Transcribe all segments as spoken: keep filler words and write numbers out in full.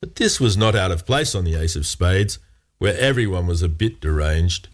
But this was not out of place on the Ace of Spades, where everyone was a bit deranged.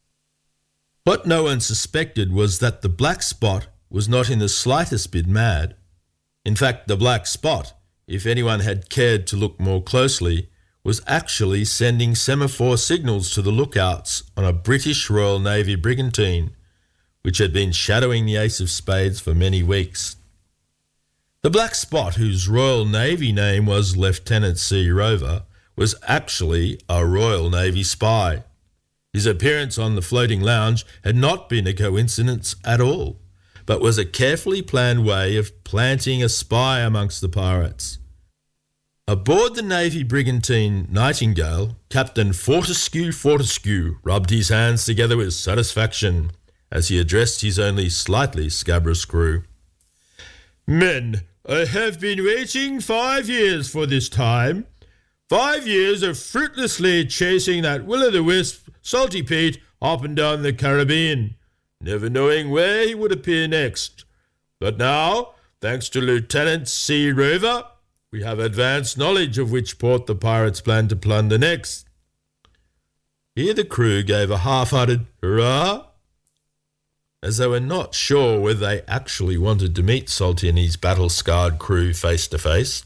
What no one suspected was that the black spot was not in the slightest bit mad. In fact, the black spot, if anyone had cared to look more closely, was actually sending semaphore signals to the lookouts on a British Royal Navy brigantine, which had been shadowing the Ace of Spades for many weeks. The black spot, whose Royal Navy name was Lieutenant C. Rover, was actually a Royal Navy spy. His appearance on the floating lounge had not been a coincidence at all, but was a carefully planned way of planting a spy amongst the pirates. Aboard the Navy brigantine Nightingale, Captain Fortescue Fortescue rubbed his hands together with satisfaction as he addressed his only slightly scabrous crew. "Men, I have been waiting five years for this time. Five years of fruitlessly chasing that will-o'-the-wisp Salty Pete up and down the Caribbean, never knowing where he would appear next. But now, thanks to Lieutenant C. Rover, we have advanced knowledge of which port the pirates plan to plunder next." Here the crew gave a half-hearted hurrah, as they were not sure whether they actually wanted to meet Salty and his battle-scarred crew face to face.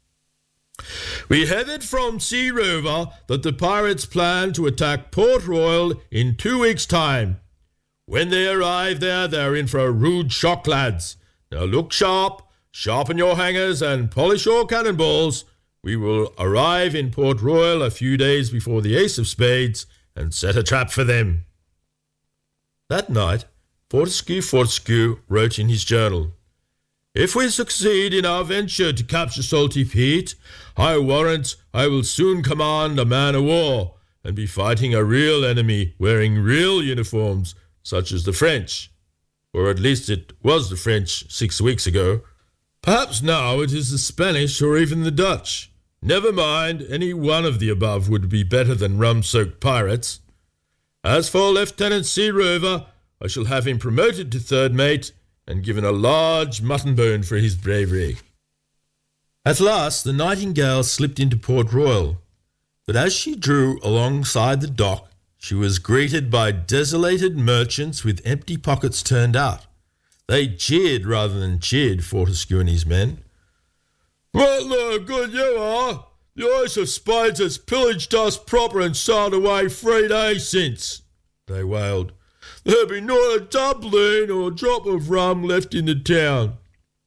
"We have it from Sea Rover that the pirates plan to attack Port Royal in two weeks' time. When they arrive there, they're in for a rude shock, lads. Now look sharp, sharpen your hangers and polish your cannonballs. We will arrive in Port Royal a few days before the Ace of Spades and set a trap for them." That night, Fortescue Fortescue wrote in his journal, "If we succeed in our venture to capture Salty Pete, I warrant I will soon command a man-of-war and be fighting a real enemy wearing real uniforms, such as the French. Or at least it was the French six weeks ago. Perhaps now it is the Spanish or even the Dutch. Never mind, any one of the above would be better than rum-soaked pirates. As for Lieutenant C. Rover, I shall have him promoted to third mate and given a large mutton bone for his bravery." At last the Nightingale slipped into Port Royal, but as she drew alongside the dock, she was greeted by desolated merchants with empty pockets turned out. They jeered rather than cheered Fortescue and his men. "What the good you are! The Ace of Spades has pillaged us proper and sailed away three days since," they wailed. "There be not a doubloon or a drop of rum left in the town.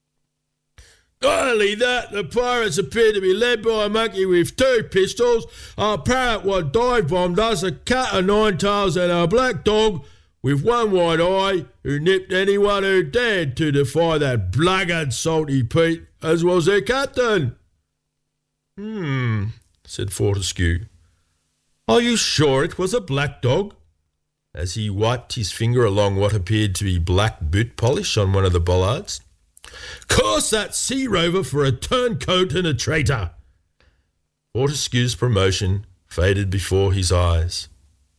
Not only that, the pirates appear to be led by a monkey with two pistols, a parrot what dive-bombed us, a cat of nine tails and a black dog with one white eye who nipped anyone who dared to defy that blackguard Salty Pete, as was their captain." "Hmm," said Fortescue. "Are you sure it was a black dog?" as he wiped his finger along what appeared to be black boot polish on one of the bollards. "Curse that Sea Rover for a turncoat and a traitor." Fortescue's promotion faded before his eyes.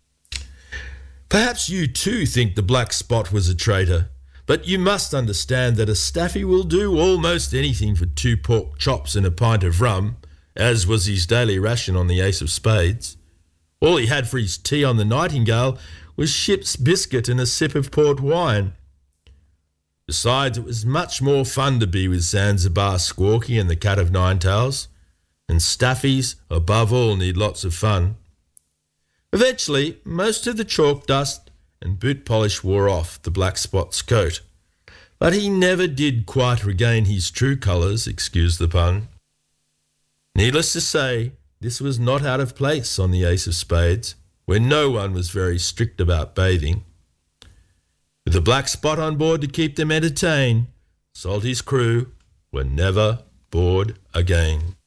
Perhaps you too think the black spot was a traitor, but you must understand that a staffy will do almost anything for two pork chops and a pint of rum, as was his daily ration on the Ace of Spades. All he had for his tea on the Nightingale was ship's biscuit and a sip of port wine. Besides, it was much more fun to be with Zanzibar Squawky and the Cat of Nine Tails, and staffies, above all, need lots of fun. Eventually, most of the chalk dust and boot polish wore off the black spot's coat, but he never did quite regain his true colours, excuse the pun. Needless to say, this was not out of place on the Ace of Spades, where no one was very strict about bathing. With a black spot on board to keep them entertained, Salty's crew were never bored again.